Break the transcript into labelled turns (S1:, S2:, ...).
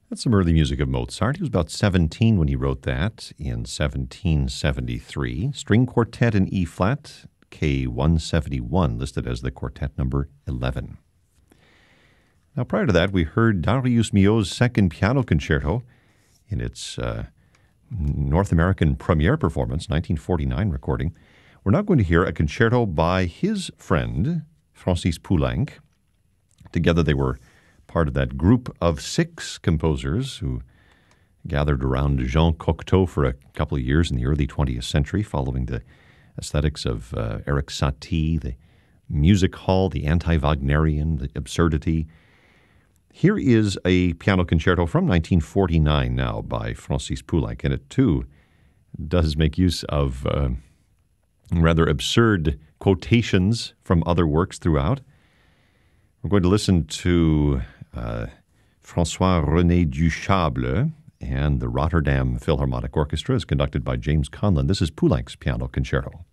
S1: That's some early music of Mozart. He was about 17 when he wrote that in 1773. String Quartet in E-flat, K171, listed as the quartet number 11. Now, prior to that, we heard Darius Milhaud's second piano concerto in its North American premiere performance, 1949 recording. We're now going to hear a concerto by his friend, Francis Poulenc. Together they were part of that group of 6 composers who gathered around Jean Cocteau for a couple of years in the early 20th century, following the aesthetics of Erik Satie, the music hall, the anti-Wagnerian, the absurdity. Here is a piano concerto from 1949 now by Francis Poulenc, and it too does make use of rather absurd quotations from other works throughout. We're going to listen to François-René Duchâble, and the Rotterdam Philharmonic Orchestra is conducted by James Conlon. This is Poulenc's piano concerto.